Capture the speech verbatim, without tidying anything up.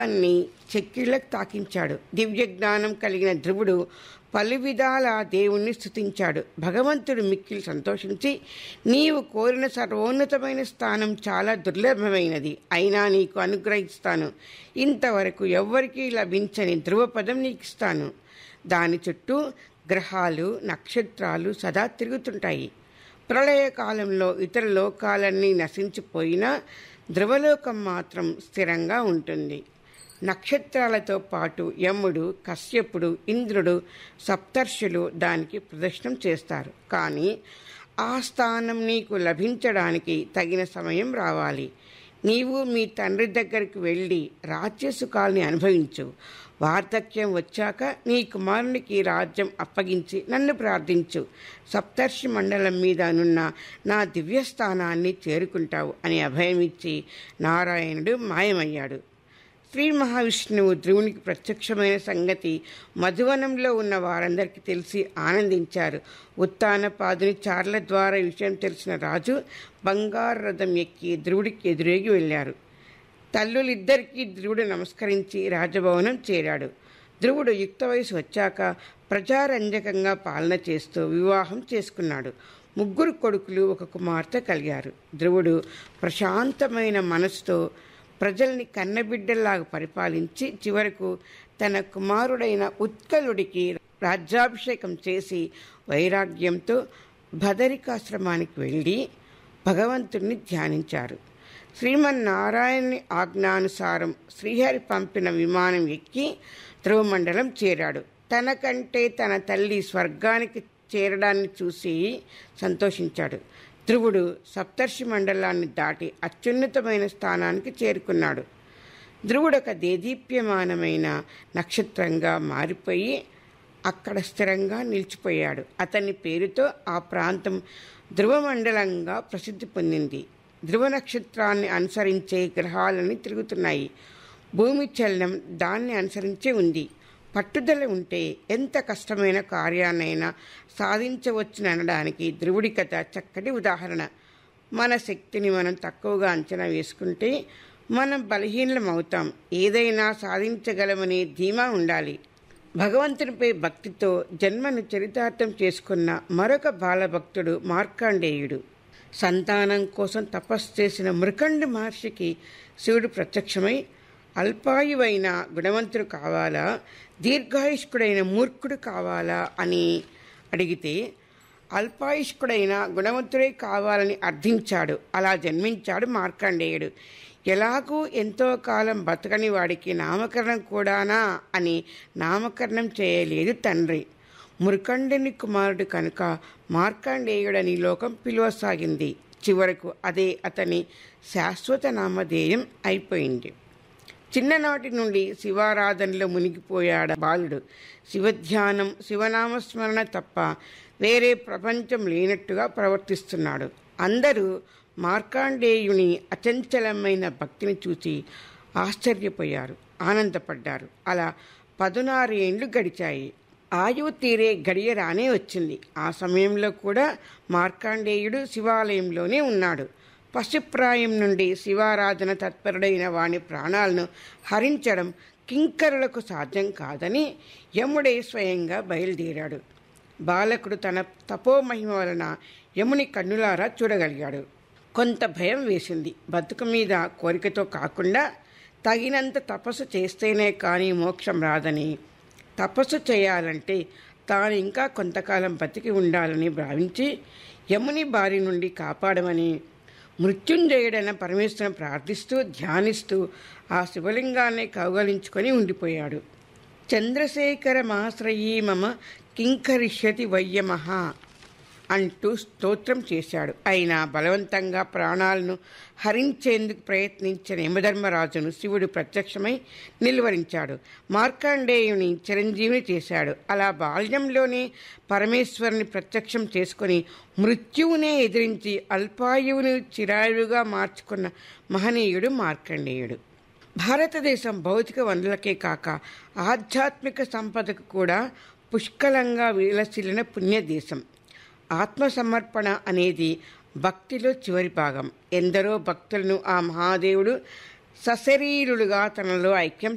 అన్ని చెక్కిళ్లకు తాకించాడు. దివ్య జ్ఞానం కలిగిన ధ్రువుడు పలు విధాల దేవుణ్ణి స్తుతించాడు. భగవంతుడు మిక్కిలి సంతోషించి, నీవు కోరిన సర్వోన్నతమైన స్థానం చాలా దుర్లభమైనది, అయినా నీకు అనుగ్రహిస్తాను. ఇంతవరకు ఎవ్వరికీ లభించని ధ్రువపదం నీకు ఇస్తాను. దాని చుట్టూ గ్రహాలు నక్షత్రాలు సదా తిరుగుతుంటాయి. ప్రళయకాలంలో ఇతర లోకాలన్నీ నశించిపోయినా ధ్రువలోకం మాత్రం స్థిరంగా ఉంటుంది. నక్షత్రాలతో పాటు యముడు, కశ్యపుడు, ఇంద్రుడు, సప్తర్షులు దానికి ప్రదక్షిణం చేస్తారు. కానీ ఆ స్థానం నీకు లభించడానికి తగిన సమయం రావాలి. నీవు మీ తండ్రి దగ్గరికి వెళ్ళి రాజ్యసుఖాల్ని అనుభవించు. వార్ధక్యం వచ్చాక నీ కుమారునికి రాజ్యం అప్పగించి నన్ను ప్రార్థించు. సప్తర్షి మండలం మీద నున్న నా దివ్యస్థానాన్ని చేరుకుంటావు అని అభయమిచ్చి నారాయణుడు మాయమయ్యాడు. శ్రీ మహావిష్ణువు ధ్రువునికి ప్రత్యక్షమైన సంగతి మధువనంలో ఉన్న వారందరికీ తెలిసి ఆనందించారు. ఉత్తానపాదుని చార్ల ద్వారా విషయం తెలిసిన రాజు బంగారు రథం ఎక్కి ధ్రువుడికి ఎదురేగి వెళ్ళారు. తల్లులిద్దరికీ ధ్రువుడు నమస్కరించి రాజభవనం చేరాడు. ధ్రువుడు యుక్త వయసు వచ్చాక ప్రజారంజకంగా పాలన చేస్తూ వివాహం చేసుకున్నాడు. ముగ్గురు కొడుకులు, ఒక కుమార్తె కలిగారు. ధ్రువుడు ప్రశాంతమైన మనసుతో ప్రజల్ని కన్నబిడ్డల్లాగా పరిపాలించి చివరకు తన కుమారుడైన ఉత్కలుడికి రాజ్యాభిషేకం చేసి వైరాగ్యంతో బదరికాశ్రమానికి వెళ్ళి భగవంతుణ్ణి ధ్యానించారు. శ్రీమన్నారాయణుని ఆజ్ఞానుసారం శ్రీహరి పంపిన విమానం ఎక్కి ధ్రువమండలం చేరాడు. తనకంటే తన తల్లి స్వర్గానికి చేరడాన్ని చూసి సంతోషించాడు. ధ్రువుడు సప్తర్షి మండలాన్ని దాటి అత్యున్నతమైన స్థానానికి చేరుకున్నాడు. ధ్రువుడు ఒక దేదీప్యమానమైన నక్షత్రంగా మారిపోయి అక్కడ స్థిరంగా నిలిచిపోయాడు. అతని పేరుతో ఆ ప్రాంతం ధ్రువమండలంగా ప్రసిద్ధి పొందింది. ధ్రువ నక్షత్రాన్ని అనుసరించే గ్రహాలని తిరుగుతున్నాయి. భూమి చలనం దాన్ని అనుసరించే ఉంది. పట్టుదల ఉంటే ఎంత కష్టమైన కార్యాన్నైనా సాధించవచ్చుననడానికి ధ్రువుడి కథ చక్కటి ఉదాహరణ. మన శక్తిని మనం తక్కువగా అంచనా వేసుకుంటే మనం బలహీనం అవుతాం. ఏదైనా సాధించగలమనే ధీమా ఉండాలి. భగవంతునిపై భక్తితో జన్మను చరితార్థం చేసుకున్న మరొక బాలభక్తుడు మార్కండేయుడు. సంతానం కోసం తపస్సు చేసిన మృకండు మహర్షికి శివుడు ప్రత్యక్షమై, అల్పాయువైన గుణవంతుడు కావాలా, దీర్ఘాయుష్కుడైన మూర్ఖుడు కావాలా అని అడిగితే అల్పాయుష్కుడైన గుణవంతుడే కావాలని అర్థించాడు. అలా జన్మించాడు మార్కండేయుడు. ఎలాగూ ఎంతో కాలం బతకని వాడికి నామకరణం కూడానా అని నామకరణం చేయలేదు తండ్రి. మృకండుని కుమారుడు కనుక మార్కండేయుడని లోకం పిలువసాగింది. చివరకు అదే అతని శాశ్వత నామధేయం అయిపోయింది. చిన్ననాటి నుండి శివారాధనలో మునిగిపోయాడు బాలుడు. శివధ్యానం, శివనామస్మరణ తప్ప వేరే ప్రపంచం లేనట్టుగా ప్రవర్తిస్తున్నాడు. అందరూ మార్కండేయుని అచంచలమైన భక్తిని చూసి ఆశ్చర్యపోయారు, ఆనందపడ్డారు. అలా పదునారు ఏండ్లు గడిచాయి. ఆయువు తీరే గడియ రానే వచ్చింది. ఆ సమయంలో కూడా మార్కండేయుడు శివాలయంలోనే ఉన్నాడు. పశుప్రాయం నుండి శివారాధన తత్పరుడైన వాని ప్రాణాలను హరించడం కింకరులకు సాధ్యం కాదని యముడే స్వయంగా బయలుదేరాడు. బాలకుడు తన తపోమహిమ వలన యముని కన్నులారా చూడగలిగాడు. కొంత భయం వేసింది. బతుకు మీద కోరికతో కాకుండా తగినంత తపస్సు చేస్తేనే కానీ మోక్షం రాదని, తపస్సు చేయాలంటే తాను ఇంకా కొంతకాలం బతికి ఉండాలని భావించి యముని బారి నుండి కాపాడమని మృత్యుంజయుడైన పరమేశ్వరుని ప్రార్థిస్తూ ధ్యానిస్తూ ఆ శివలింగాన్ని కౌగలించుకొని ఉండిపోయాడు. చంద్రశేఖర మాశ్రయీ మమ కింకరిష్యతి వయ్యమహ అంటూ స్తోత్రం చేశాడు. అయినా బలవంతంగా ప్రాణాలను హరించేందుకు ప్రయత్నించిన యమధర్మరాజును శివుడు ప్రత్యక్షమై నిలువరించాడు. మార్కండేయుని చిరంజీవిని చేశాడు. అలా బాల్యంలోనే పరమేశ్వరుని ప్రత్యక్షం చేసుకొని మృత్యువునే ఎదిరించి అల్పాయువుని చిరాయువుగా మార్చుకున్న మహనీయుడు మార్కండేయుడు. భారతదేశం భౌతిక వనరులకే కాక ఆధ్యాత్మిక సంపదకు కూడా పుష్కలంగా విలసిల్లిన పుణ్యదేశం. ఆత్మసమర్పణ అనేది భక్తిలో చివరి భాగం. ఎందరో భక్తులను ఆ మహాదేవుడు సశరీరులుగా తనలో ఐక్యం